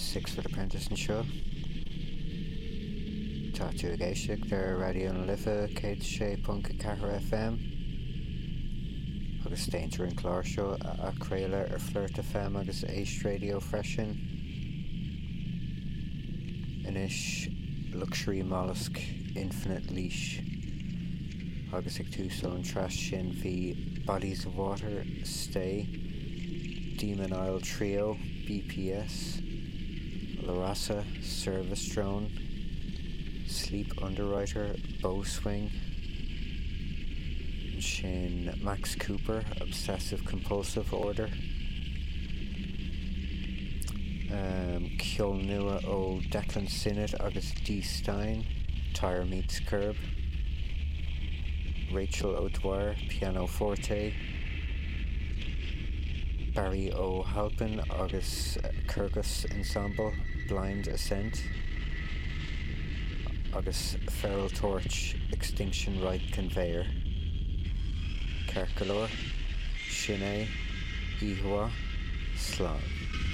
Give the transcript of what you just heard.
Six Foot Apprentice an seo. Tá tú a géisteach ar Radio na Lifa 106.4 FM. Agus Dainter an Clár seo a chréile ar Flirt FM agus Ace Radio freisin. Inis Luxury Mollusk Infinite Leash. Agus ag túsol an trash sin bhí Bodies of Water, Stay, Demon Isle Trio, BPS, Larassa, Service Drone, Sleep Underwriter, Bow Swing, sin Max Cooper, Obsessive Compulsive Order, Ceol nua ó Declan Sinnott agus D. Stein, Tire Meets Curb, Rachel O'Dwyer, Piano Forte, Barry O'Halpin agus Kyrgyz Ensemble, Blind Ascent, agus Feral Torch, Extinction Right Conveyor, Kerkalor, Shine, Ihwa, Slán.